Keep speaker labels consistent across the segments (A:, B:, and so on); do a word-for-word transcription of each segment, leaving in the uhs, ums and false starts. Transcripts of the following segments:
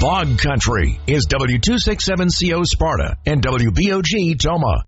A: Fog Country is W two sixty-seven C O Sparta and W B O G Toma.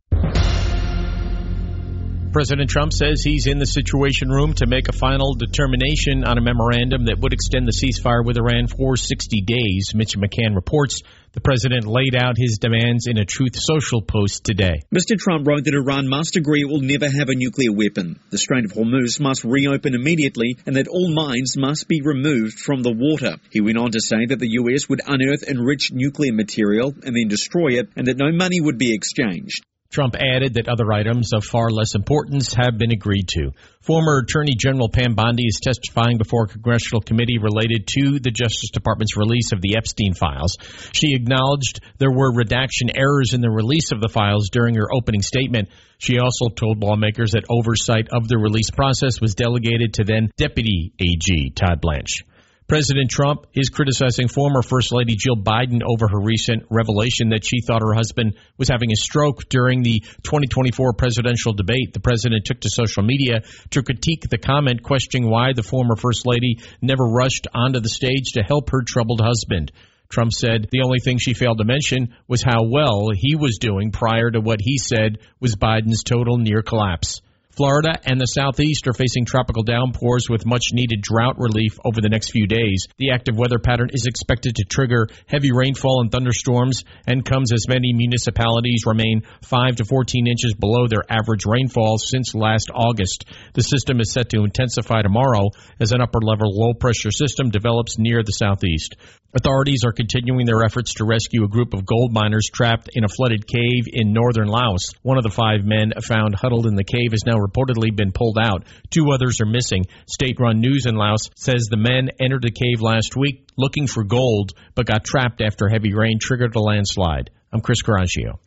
B: President Trump says he's in the Situation Room to make a final determination on a memorandum that would extend the ceasefire with Iran for sixty days. Mitch McCann reports the president laid out his demands in a Truth Social post today.
C: Mister Trump wrote that Iran must agree it will never have a nuclear weapon. The Strait of Hormuz must reopen immediately and that all mines must be removed from the water. He went on to say that the U S would unearth enriched nuclear material and then destroy it and that no money would be exchanged.
B: Trump added that other items of far less importance have been agreed to. Former Attorney General Pam Bondi is testifying before a congressional committee related to the Justice Department's release of the Epstein files. She acknowledged there were redaction errors in the release of the files during her opening statement. She also told lawmakers that oversight of the release process was delegated to then Deputy A G Todd Blanche. President Trump is criticizing former First Lady Jill Biden over her recent revelation that she thought her husband was having a stroke during the twenty twenty-four presidential debate. The president took to social media to critique the comment, questioning why the former First Lady never rushed onto the stage to help her troubled husband. Trump said the only thing she failed to mention was how well he was doing prior to what he said was Biden's total near collapse. Florida and the Southeast are facing tropical downpours with much-needed drought relief over the next few days. The active weather pattern is expected to trigger heavy rainfall and thunderstorms and comes as many municipalities remain five to fourteen inches below their average rainfall since last August. The system is set to intensify tomorrow as an upper-level low-pressure system develops near the Southeast. Authorities are continuing their efforts to rescue a group of gold miners trapped in a flooded cave in northern Laos. One of the five men found huddled in the cave has now reportedly been pulled out. Two others are missing. State-run news in Laos says the men entered the cave last week looking for gold, but got trapped after heavy rain triggered a landslide. I'm Chris Caraccio.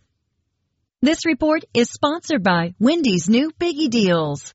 D: This report is sponsored by Wendy's new Biggie Deals.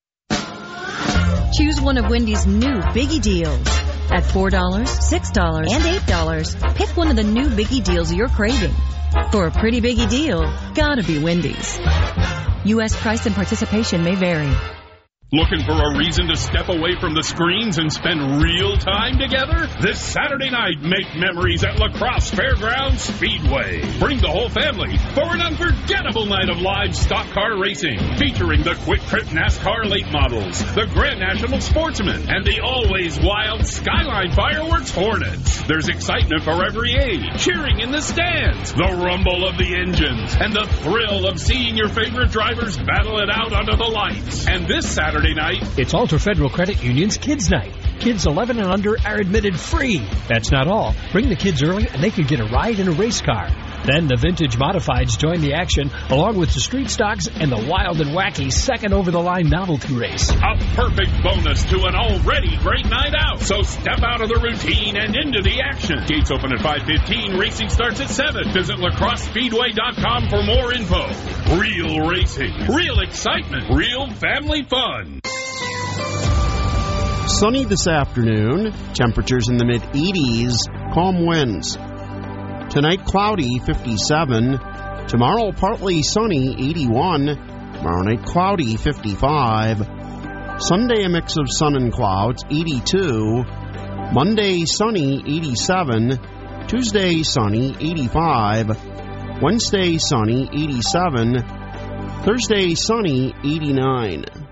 D: Choose one of Wendy's new Biggie Deals. At four dollars, six dollars, and eight dollars, pick one of the new Biggie Deals you're craving. For a pretty biggie deal, gotta be Wendy's. U S price and participation may vary.
E: Looking for a reason to step away from the screens and spend real time together? This Saturday night, make memories at La Crosse Fairgrounds Speedway. Bring the whole family for an unforgettable night of live stock car racing, featuring the Quick Trip NASCAR late models, the Grand National Sportsman, and the always wild Skyline Fireworks Hornets. There's excitement for every age, cheering in the stands, the rumble of the engines, and the thrill of seeing your favorite drivers battle it out under the lights. And this Saturday night,
F: it's Alta Federal Credit Union's Kids Night. Kids eleven and under are admitted free. That's not all. Bring the kids early and they can get a ride in a race car. Then the Vintage Modifieds join the action, along with the Street Stocks and the wild and wacky second over-the-line novelty race.
E: A perfect bonus to an already great night out. So step out of the routine and into the action. Gates open at five fifteen. Racing starts at seven. Visit la crosse speedway dot com for more info. Real racing, real excitement, real family fun.
G: Sunny this afternoon. Temperatures in the mid-eighties. Calm winds. Tonight, cloudy, fifty-seven. Tomorrow, partly sunny, eighty-one. Tomorrow night, cloudy, fifty-five. Sunday, a mix of sun and clouds, eighty-two. Monday, sunny, eighty-seven. Tuesday, sunny, eighty-five. Wednesday, sunny, eighty-seven. Thursday, sunny, eighty-nine.